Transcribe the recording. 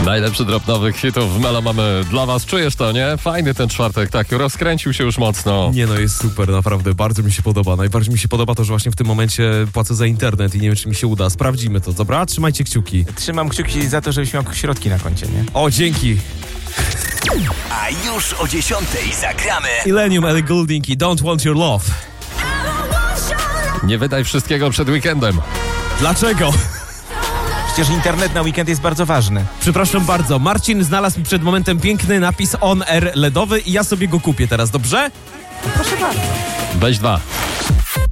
Najlepszy drop nowych hitów w Melo mamy dla was. Czujesz to, nie? Fajny ten czwartek, tak, rozkręcił się już mocno. Nie no, jest super, naprawdę, bardzo mi się podoba. Najbardziej mi się podoba to, że właśnie w tym momencie płacę za internet i nie wiem, czy mi się uda. Sprawdzimy to, dobra? Trzymajcie kciuki. Trzymam kciuki za to, żebyś miał środki na koncie, nie? O, dzięki. A już o 10:00 zagramy Illenium, Ellie Goulding i Don't Want Your Love. Nie wydaj wszystkiego przed weekendem. Dlaczego? Przecież internet na weekend jest bardzo ważny. Przepraszam bardzo, Marcin znalazł mi przed momentem piękny napis On Air LEDowy i ja sobie go kupię teraz, dobrze? Proszę bardzo. Weź 2.